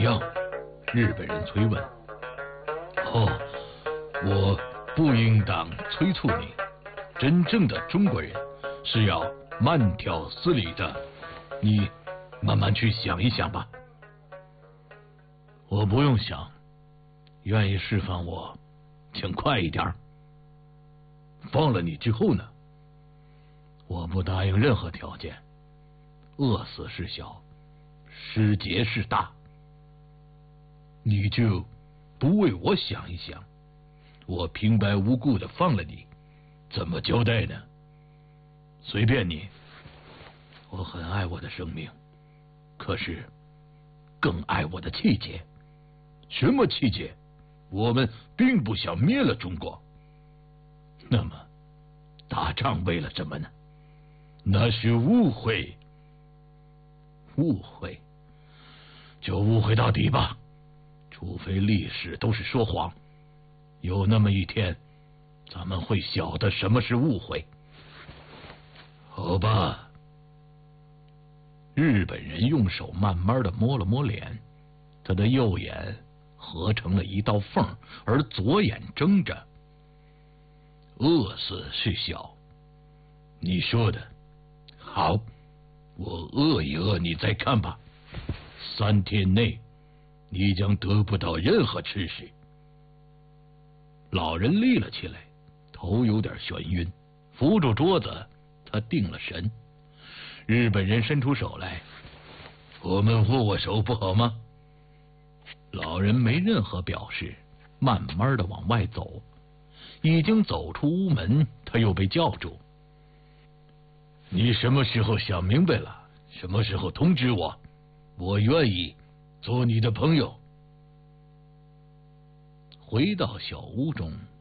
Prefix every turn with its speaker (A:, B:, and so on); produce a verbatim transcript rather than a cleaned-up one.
A: 样？日本人催问。哦，我不应当催促你。真正的中国人是要慢条斯理的，你慢慢去想一想吧。我不用想，愿意释放我，请快一点。放了你之后呢？我不答应任何条件。饿死是小，失节是大。你就不为我想一想？我平白无故的放了你，怎么交代呢？随便你。我很爱我的生命，可是更爱我的气节。什么气节？我们并不想灭了中国。那么打仗为了什么呢？那是误会。误会就误会到底吧，除非历史都是说谎。有那么一天，咱们会晓得什么是误会。好吧。日本人用手慢慢的摸了摸脸，他的右眼合成了一道缝，而左眼睁着。饿死是小，你说的好，我饿一饿你再看吧。三天内你将得不到任何吃食。老人立了起来，头有点眩晕，扶住桌子，他定了神。日本人伸出手来，我们握握手不好吗？老人没任何表示，慢慢的往外走。已经走出屋门，他又被叫住。你什么时候想明白了，什么时候通知我，我愿意做你的朋友。回到小屋中，